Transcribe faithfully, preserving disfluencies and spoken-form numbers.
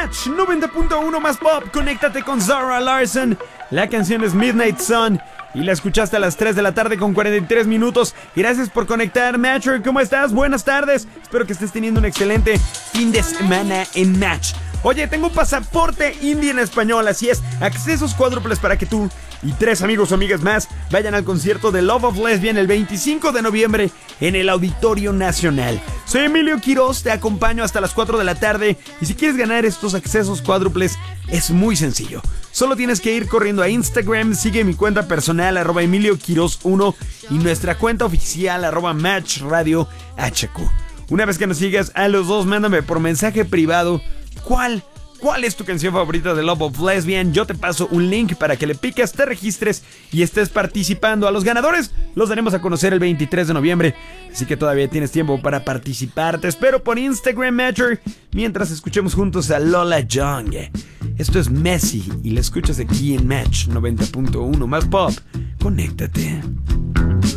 Match noventa punto uno más pop. Conéctate con Zara Larsson. La canción es Midnight Sun y la escuchaste a las tres de la tarde con cuarenta y tres minutos. Gracias por conectar, Matcher. ¿Cómo estás? Buenas tardes. Espero que estés teniendo un excelente fin de semana en Match. Oye, tengo un pasaporte indie en español, así es, accesos cuádruples para que tú y tres amigos o amigas más vayan al concierto de Love of Lesbian el veinticinco de noviembre en el Auditorio Nacional. Soy Emilio Quiroz, te acompaño hasta las cuatro de la tarde y si quieres ganar estos accesos cuádruples es muy sencillo. Solo tienes que ir corriendo a Instagram, sigue mi cuenta personal arroba Emilio Quiroz uno y nuestra cuenta oficial arroba Match Radio H Q. Una vez que nos sigas a los dos, mándame por mensaje privado ¿Cuál? ¿Cuál es tu canción favorita de Love of Lesbian? Yo te paso un link para que le piques, te registres y estés participando. A los ganadores los daremos a conocer el veintitrés de noviembre, así que todavía tienes tiempo para participar. Te espero por Instagram, Matcher, mientras escuchemos juntos a Lola Young. Esto es Messi y la escuchas aquí en Match noventa punto uno más pop. Conéctate.